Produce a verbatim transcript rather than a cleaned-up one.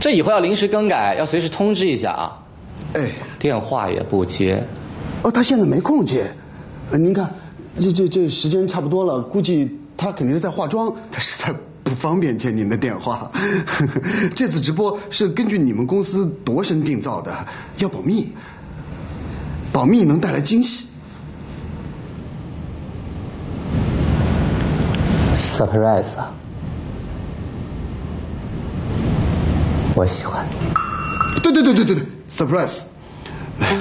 这以后要临时更改，要随时通知一下啊。 哎， 电话也不接。 哦，他现在没空接。呃，您看，这这这时间差不多了，估计他肯定是在化妆，他实在不方便接您的电话。这次直播是根据你们公司度身订造的，要保密，保密能带来惊喜。 surprise 啊，我喜欢。 对对对对对对 ，surprise。